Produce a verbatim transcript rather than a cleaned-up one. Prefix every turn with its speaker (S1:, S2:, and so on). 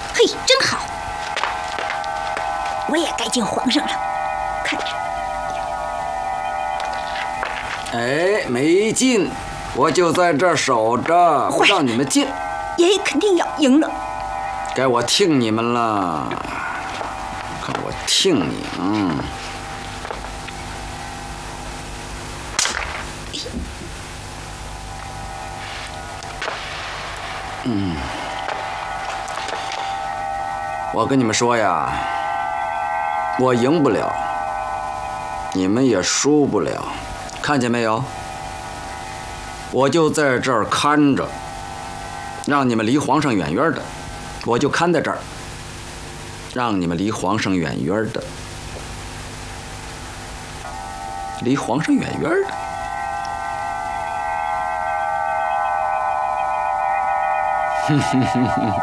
S1: 嘿，真好，我也该见皇上了。看着，
S2: 哎，没进，我就在这儿守着，不让你们进。
S1: 爷爷肯定要赢了。
S2: 该我听你们了，看我听你，嗯。嗯，我跟你们说呀，我赢不了，你们也输不了，看见没有？我就在这儿看着，让你们离皇上远远的，我就看在这儿，让你们离皇上远远的，离皇上远远的。哼哼哼哼。